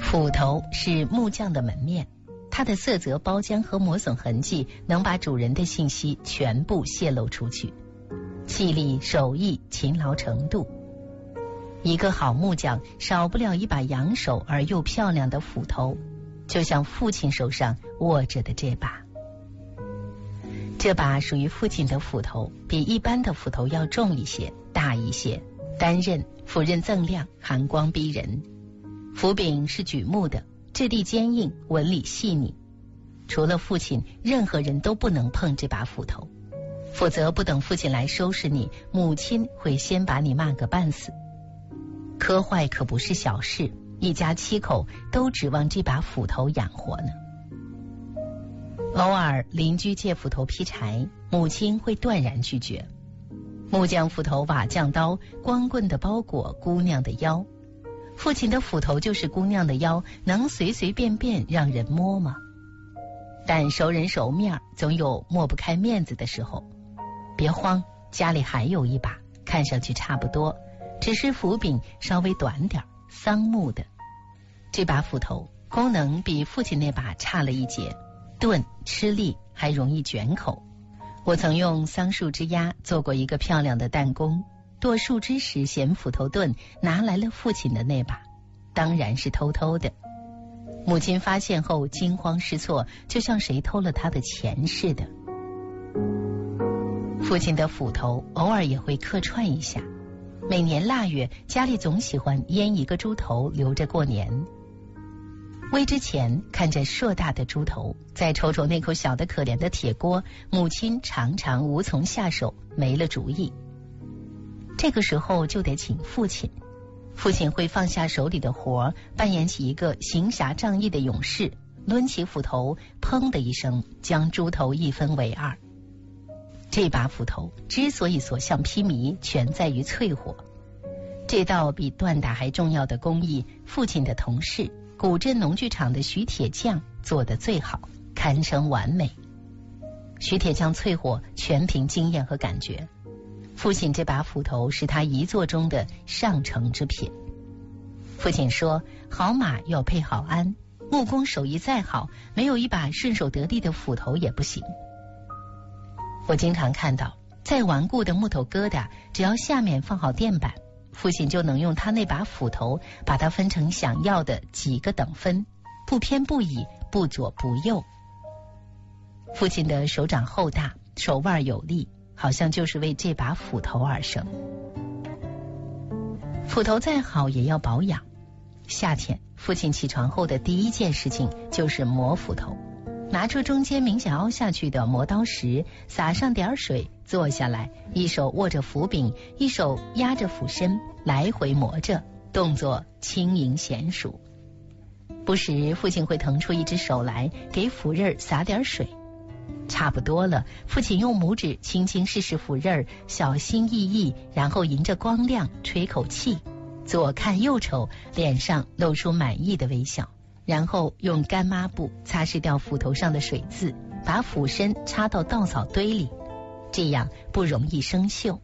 斧头是木匠的门面，它的色泽、包浆和磨损痕迹能把主人的信息全部泄露出去。气力、手艺、勤劳程度，一个好木匠少不了一把扬手而又漂亮的斧头，就像父亲手上握着的这把。这把属于父亲的斧头，比一般的斧头要重一些，大一些，单刃，斧刃锃亮，寒光逼人。斧柄是榉木的，质地坚硬，纹理细腻。除了父亲，任何人都不能碰这把斧头，否则不等父亲来收拾你，母亲会先把你骂个半死。磕坏可不是小事，一家7口都指望这把斧头养活呢。偶尔邻居借斧头劈柴，母亲会断然拒绝。木匠斧头、瓦匠刀，光棍的包裹姑娘的腰。父亲的斧头就是姑娘的腰，能随随便便让人摸吗？但熟人熟面，总有抹不开面子的时候。别慌，家里还有一把，看上去差不多，只是斧柄稍微短点，桑木的。这把斧头功能比父亲那把差了一截，钝吃力，还容易卷口。我曾用桑树枝丫做过一个漂亮的弹弓，剁树枝时嫌斧头钝，拿来了父亲的那把，当然是偷偷的。母亲发现后惊慌失措，就像谁偷了他的钱似的。父亲的斧头偶尔也会客串一下，每年腊月家里总喜欢腌一个猪头留着过年。煨之前看着硕大的猪头，再瞅瞅那口小的可怜的铁锅，母亲常常无从下手，没了主意。这个时候就得请父亲，父亲会放下手里的活，扮演起一个行侠仗义的勇士，抡起斧头，砰的一声将猪头一分为二。这把斧头之所以所向披靡，全在于淬火。这道比锻打还重要的工艺，父亲的同事古镇农具厂的徐铁匠做得最好，堪称完美。徐铁匠淬火全凭经验和感觉，父亲这把斧头是他遗作中的上乘之品。父亲说，好马要配好鞍，木工手艺再好，没有一把顺手得力的斧头也不行。我经常看到，再顽固的木头疙瘩，只要下面放好垫板，父亲就能用他那把斧头把它分成想要的几个等分，不偏不倚，不左不右。父亲的手掌厚大，手腕有力，好像就是为这把斧头而生。斧头再好也要保养。夏天，父亲起床后的第一件事情就是磨斧头，拿出中间明显凹下去的磨刀石，撒上点水，坐下来，一手握着斧柄，一手压着斧身，来回磨着，动作轻盈娴熟。不时父亲会腾出一只手来，给斧刃撒点水。差不多了，父亲用拇指轻轻试试斧刃，小心翼翼，然后迎着光亮吹口气，左看右瞅，脸上露出满意的微笑，然后用干抹布擦拭掉斧头上的水渍，把斧身插到稻草堆里，这样不容易生锈。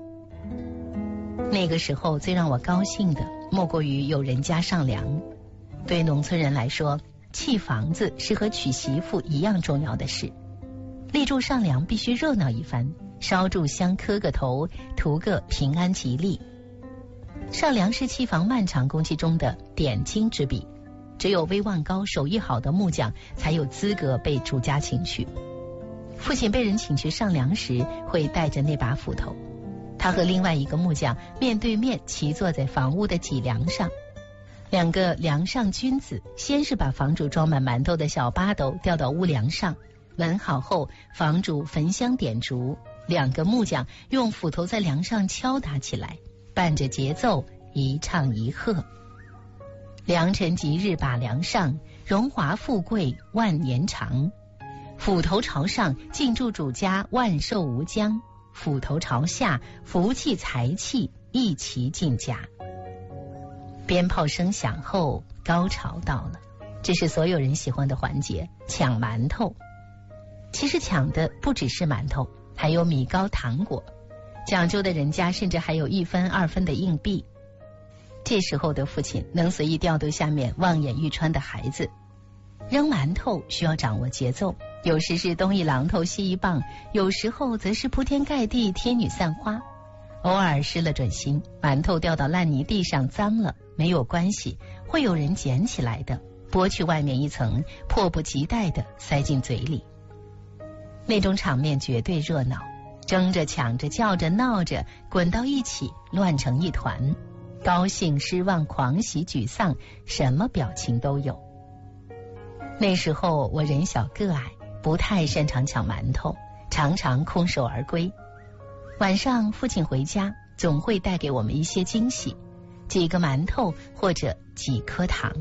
那个时候最让我高兴的莫过于有人家上梁。对农村人来说，砌房子是和娶媳妇一样重要的事。立柱上梁必须热闹一番，烧柱香磕个头，图个平安吉利。上梁是砌房漫长工期中的点睛之笔，只有威望高、手艺好的木匠才有资格被主家请去。父亲被人请去上梁时，会带着那把斧头，他和另外一个木匠面对面齐坐在房屋的脊梁上。两个梁上君子先是把房主装满馒头的小八斗吊到屋梁上，闻好后，房主焚香点烛，两个木匠用斧头在梁上敲打起来，伴着节奏一唱一和。良辰吉日把梁上，荣华富贵万年长。斧头朝上，敬祝主家万寿无疆；斧头朝下，福气财气一齐进家。鞭炮声响后，高潮到了，这是所有人喜欢的环节，抢馒头。其实抢的不只是馒头，还有米糕、糖果，讲究的人家甚至还有1分2分的硬币。 这时候的父亲能随意调度下面望眼欲穿的孩子。扔馒头需要掌握节奏，有时是东一榔头西一棒，有时候则是铺天盖地天女散花。偶尔失了准心，馒头掉到烂泥地上脏了，没有关系，会有人捡起来的，剥去外面一层，迫不及待地塞进嘴里。那种场面绝对热闹，争着抢着叫着闹着滚到一起，乱成一团，高兴失望狂喜沮丧，什么表情都有。那时候我人小个矮，不太擅长抢馒头，常常空手而归。晚上父亲回家总会带给我们一些惊喜，几个馒头或者几颗糖。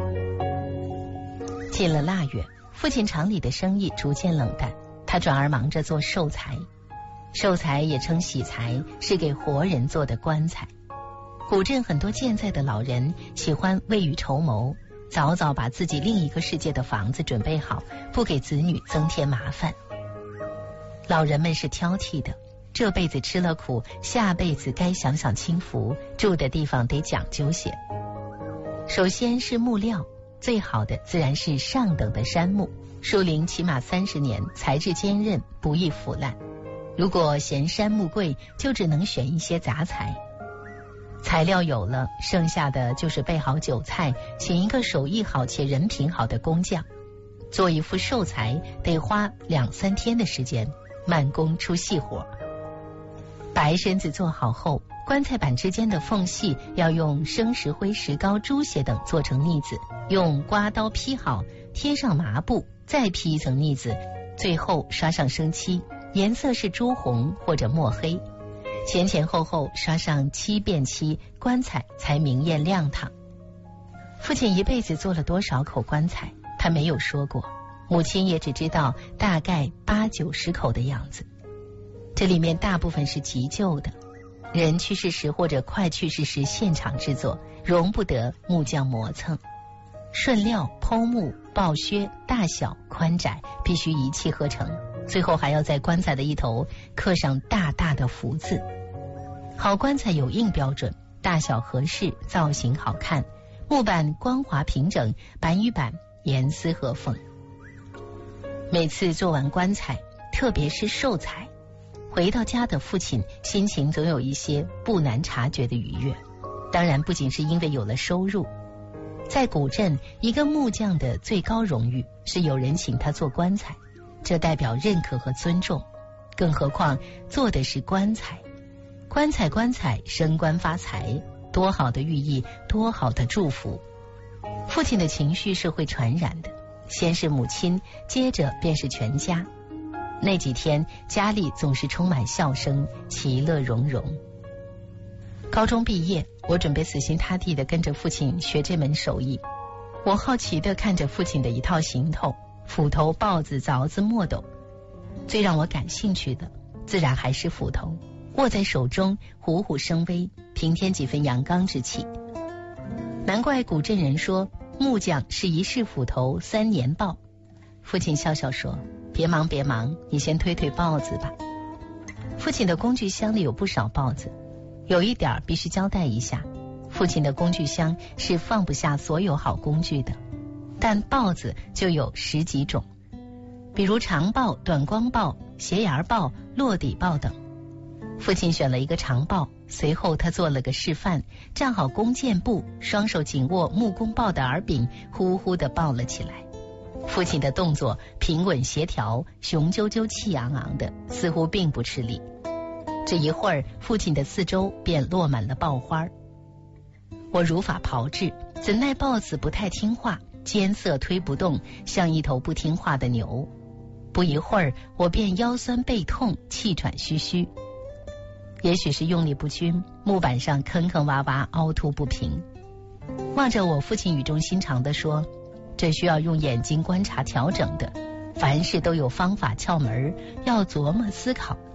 进了腊月，父亲厂里的生意逐渐冷淡，他转而忙着做寿材。寿材也称喜材，是给活人做的棺材。古镇很多健在的老人喜欢未雨绸缪，早早把自己另一个世界的房子准备好，不给子女增添麻烦。老人们是挑剔的，这辈子吃了苦，下辈子该享享清福，住的地方得讲究些。首先是木料，最好的自然是上等的杉木，树龄起码30年，材质坚韧，不易腐烂。如果嫌杉木贵，就只能选一些杂材。材料有了，剩下的就是备好酒菜，请一个手艺好且人品好的工匠。做一副寿材得花2-3天的时间，慢工出细活。白身子做好后，棺材板之间的缝隙要用生石灰、石膏、猪血等做成腻子，用刮刀劈好，贴上麻布，再劈一层腻子，最后刷上生漆，颜色是朱红或者墨黑，前前后后刷上7遍漆，棺材才明艳亮堂。父亲一辈子做了多少口棺材，他没有说过，母亲也只知道大概80-90口的样子。这里面大部分是急救的，人去世时或者快去世时现场制作，容不得木匠磨蹭。顺料、剖木、刨削、大小、宽窄必须一气呵成，最后还要在棺材的一头刻上大大的福字。好棺材有硬标准，大小合适，造型好看，木板光滑平整，板与板严丝合缝。每次做完棺材，特别是寿材，回到家的父亲心情总有一些不难察觉的愉悦。当然不仅是因为有了收入，在古镇，一个木匠的最高荣誉是有人请他做棺材，这代表认可和尊重。更何况做的是棺材，棺材升官发财，多好的寓意，多好的祝福。父亲的情绪是会传染的，先是母亲，接着便是全家。那几天家里总是充满笑声，其乐融融。高中毕业，我准备死心塌地地跟着父亲学这门手艺。我好奇地看着父亲的一套行头，斧头、刨子、凿子、墨斗。最让我感兴趣的自然还是斧头，握在手中虎虎生威，平添几分阳刚之气。难怪古镇人说木匠是1世斧头3年刨。父亲笑笑说，别忙，你先推刨子吧。父亲的工具箱里有不少刨子，有一点必须交代一下，父亲的工具箱是放不下所有好工具的，但刨子就有10几种，比如长刨、短光刨、斜沿刨、落底刨等。父亲选了一个长刨，随后他做了个示范，站好弓箭步，双手紧握木工刨的耳柄，呼呼地刨了起来。父亲的动作平稳协调，雄赳赳气昂昂的，似乎并不吃力。这一会儿，父亲的四周便落满了刨花。我如法炮制，怎奈刨子不太听话，艰涩推不动，像一头不听话的牛。不一会儿，我便腰酸背痛，气喘吁吁。也许是用力不均，木板上坑坑洼洼，凹凸不平。望着我，父亲语重心长地说，这需要用眼睛观察调整的，凡事都有方法窍门，要琢磨思考，